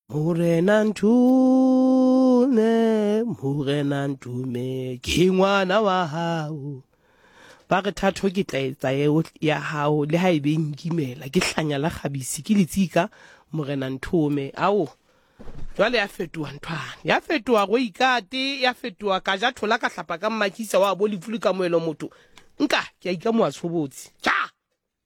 Morena Ntume, ke ngwana wa hao. Ba re Thato ke tla etsa ya hao le ha ebe nkimela ke hlanya la khabisi ke letsika Morena Ntume. Ao jwale ya fetoha nthwane, ya fetoha go ikate, ya fetoha ka ja thola ka hlapa ka mmakisa wa bo lefulu ka moelo motho nka ke a ika moa tshobotsi tja.